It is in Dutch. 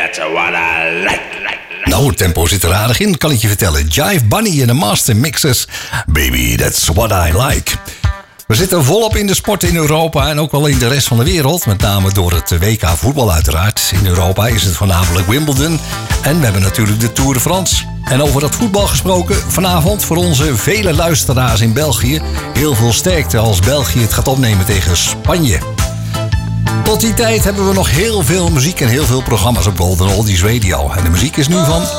that's what I like. Nou, het tempo zit er aardig in, kan ik je vertellen. Jive Bunny en de Master Mixers. Baby, that's what I like. We zitten volop in de sport in Europa en ook wel in de rest van de wereld. Met name door het WK voetbal uiteraard. In Europa is het voornamelijk Wimbledon. En we hebben natuurlijk de Tour de France. En over dat voetbal gesproken, vanavond voor onze vele luisteraars in België. Heel veel sterkte als België het gaat opnemen tegen Spanje. Tot die tijd hebben we nog heel veel muziek en heel veel programma's op Golden Oldies Radio. En de muziek is nu van